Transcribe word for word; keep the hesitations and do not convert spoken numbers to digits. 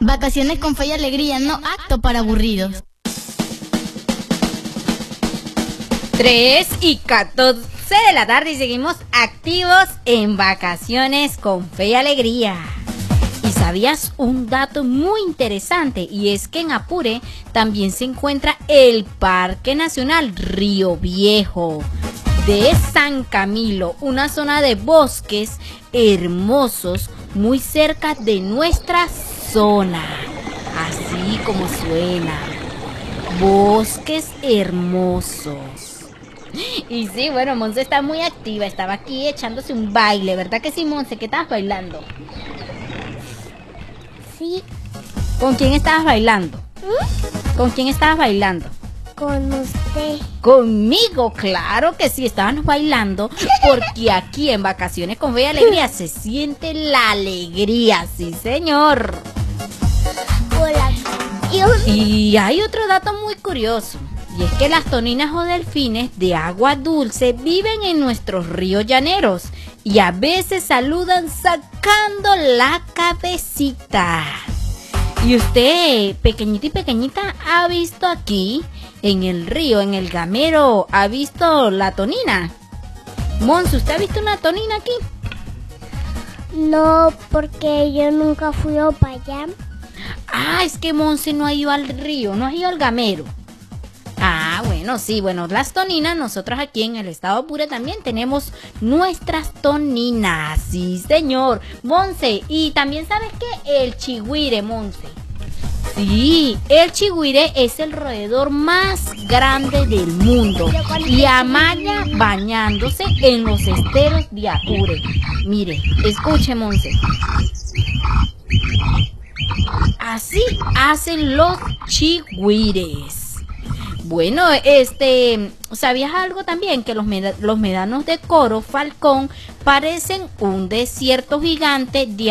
Vacaciones con fe y alegría, no apto para aburridos. tres y catorce de la tarde y seguimos activos en Vacaciones con Fe y Alegría. ¿Y sabías un dato muy interesante? Y es que en Apure también se encuentra el Parque Nacional Río Viejo de San Camilo, una zona de bosques hermosos muy cerca de nuestra zona. Así como suena, bosques hermosos. Y sí, bueno, Monse está muy activa, estaba aquí echándose un baile, ¿verdad que sí, Monse? ¿Qué estabas bailando? Sí. ¿Con quién estabas bailando? ¿Mm? ¿Con quién estabas bailando? Con usted. Conmigo, claro que sí, estábamos bailando, porque aquí en Vacaciones con Fe y Alegría se siente la alegría, sí señor. Hola. Y hay otro dato muy curioso. Y es que las toninas o delfines de agua dulce viven en nuestros ríos llaneros y a veces saludan sacando la cabecita. Y usted, pequeñita y pequeñita, ha visto aquí en el río, en el gamero, ha visto la tonina. Monse, ¿usted ha visto una tonina aquí? No, porque yo nunca fui para allá. Ah, es que Monse no ha ido al río, no ha ido al gamero. Ah, bueno, sí, bueno, las toninas, nosotros aquí en el estado Apure también tenemos nuestras toninas, sí señor, Monse, y también sabes que el chigüire, Monse. Sí, el chigüire es el roedor más grande del mundo y amaña bañándose en los esteros de Apure. Mire, escuche, Monse. Así hacen los chigüires. Bueno, este, ¿sabías algo también? Que los, meda- los médanos de Coro Falcón parecen un desierto gigante de